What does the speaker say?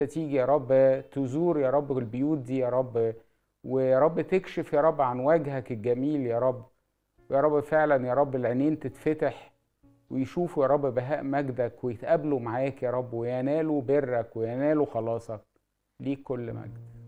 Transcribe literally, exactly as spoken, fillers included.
تيجي يا رب تزور يا رب البيوت دي يا رب، ويا رب تكشف يا رب عن وجهك الجميل يا رب. ويا رب فعلا يا رب العينين تتفتح ويشوفوا يا رب بهاء مجدك ويتقابلوا معاك يا رب، وينالوا برك وينالوا خلاصك. ليك كل مجد.